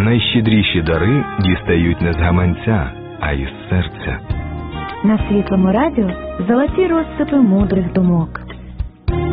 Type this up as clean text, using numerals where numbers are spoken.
Найщедріші дари дістають не з гаманця, а із серця. На Світлому радіо золоті розсипи мудрих думок.